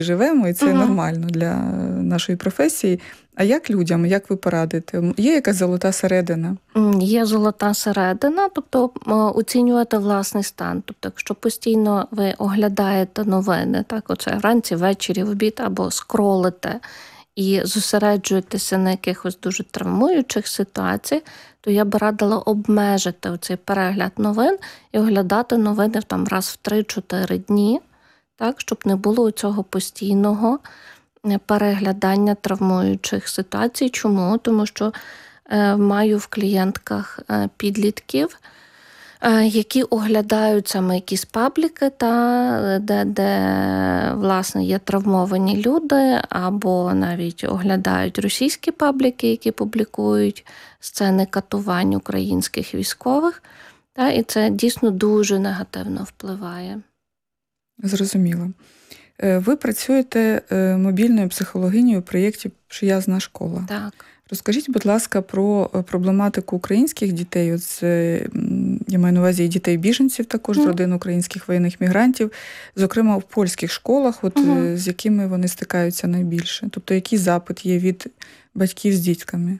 живемо, і це нормально для нашої професії. А як людям, як ви порадите? Є якась золота середина? Є золота середина, тобто оцінювати власний стан. Тобто, якщо постійно ви оглядаєте новини, так, оце вранці, ввечері, в обід, або скролите і зосереджуєтеся на якихось дуже травмуючих ситуаціях, то я б радила обмежити оцей перегляд новин і оглядати новини там раз в 3-4 дні, так, щоб не було цього постійного переглядання травмуючих ситуацій. Чому? Тому що маю в клієнтках підлітків, які оглядають саме якісь пабліки, де власне, є травмовані люди, або навіть оглядають російські пабліки, які публікують сцени катувань українських військових. І це дійсно дуже негативно впливає. Зрозуміло. Ви працюєте мобільною психологинею у проєкті «Приязна школа». Так. Розкажіть, будь ласка, про проблематику українських дітей. Я маю на увазі і дітей-біженців також, з родин українських воєнних мігрантів, зокрема в польських школах, з якими вони стикаються найбільше. Тобто, який запит є від батьків з дітками?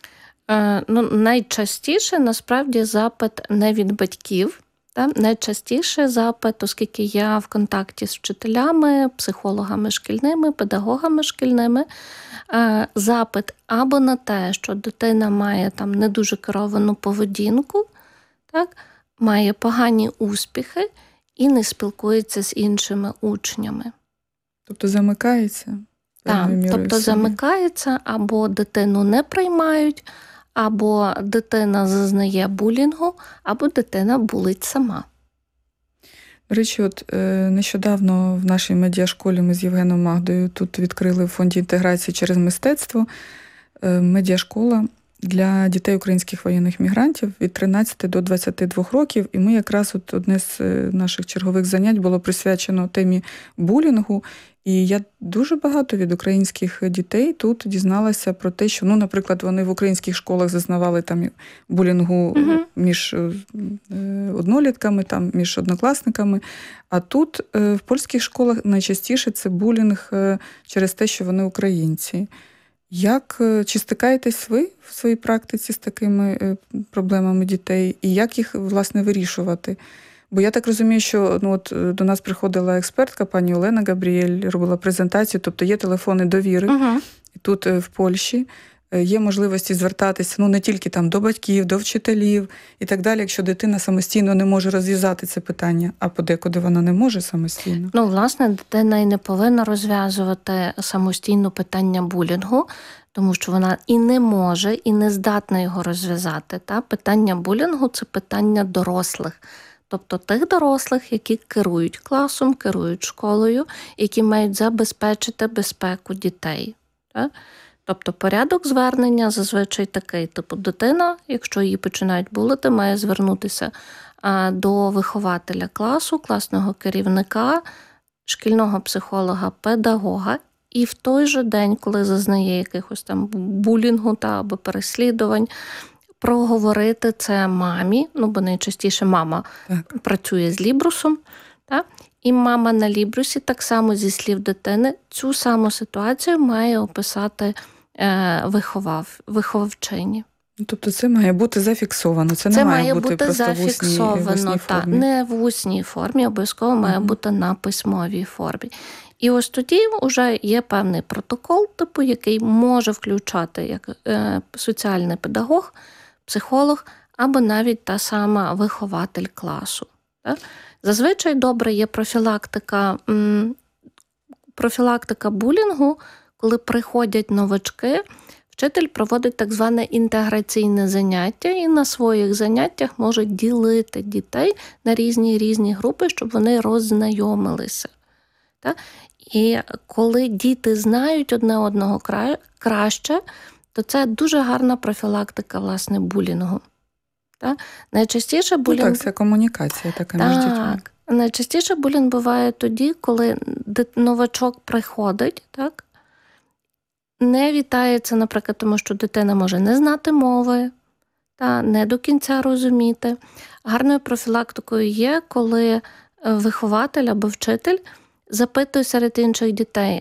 Найчастіше, насправді, запит не від батьків. Найчастіше запит, оскільки я в контакті з вчителями, психологами шкільними, педагогами шкільними, запит або на те, що дитина має там не дуже керовану поведінку, так, має погані успіхи і не спілкується з іншими учнями. Тобто замикається? Так, тобто замикається, або дитину не приймають, або дитина зазнає булінгу, або дитина булить сама. До речі, нещодавно в нашій медіашколі ми з Євгеном Магдою тут відкрили в фонді інтеграції через мистецтво медіашкола для дітей українських воєнних мігрантів від 13 до 22 років. І ми якраз одне з наших чергових занять було присвячено темі булінгу. І я дуже багато від українських дітей тут дізналася про те, що, наприклад, вони в українських школах зазнавали там булінгу між однолітками, там, між однокласниками. А тут в польських школах найчастіше це булінг через те, що вони українці. Чи стикаєтесь ви в своїй практиці з такими проблемами дітей? І як їх, власне, вирішувати? Бо я так розумію, що до нас приходила експертка, пані Олена Габріель, робила презентацію, тобто є телефони довіри. І тут в Польщі є можливості звертатися не тільки там до батьків, до вчителів і так далі, якщо дитина самостійно не може розв'язати це питання, а подекуди вона не може самостійно. Власне, дитина і не повинна розв'язувати самостійно питання булінгу, тому що вона і не може, і не здатна його розв'язати. Питання булінгу – це питання дорослих. Тобто тих дорослих, які керують класом, керують школою, які мають забезпечити безпеку дітей. Тобто порядок звернення зазвичай такий. Дитина, якщо її починають булити, має звернутися до вихователя класу, класного керівника, шкільного психолога, педагога. І в той же день, коли зазнає якихось там булінгу або переслідувань, проговорити це мамі, бо найчастіше мама працює з Лібрусом, і мама на Лібрусі, так само зі слів дитини, цю саму ситуацію має описати виховавчині. Тобто це має бути зафіксовано, це не має бути просто в усній формі. Не в усній формі, обов'язково має бути на письмовій формі. І ось тоді вже є певний протокол, який може включати як соціальний педагог, психолог або навіть та сама вихователь класу. Зазвичай добре є профілактика булінгу, коли приходять новачки, вчитель проводить так зване інтеграційне заняття і на своїх заняттях може ділити дітей на різні групи, щоб вони роззнайомилися. І коли діти знають одне одного краще, то це дуже гарна профілактика, власне, булінгу. Найчастіше булінг... це комунікація така між дітьми. Найчастіше булінг буває тоді, коли новачок приходить, не вітається, наприклад, тому що дитина може не знати мови, не до кінця розуміти. Гарною профілактикою є, коли вихователь або вчитель запитуй серед інших дітей,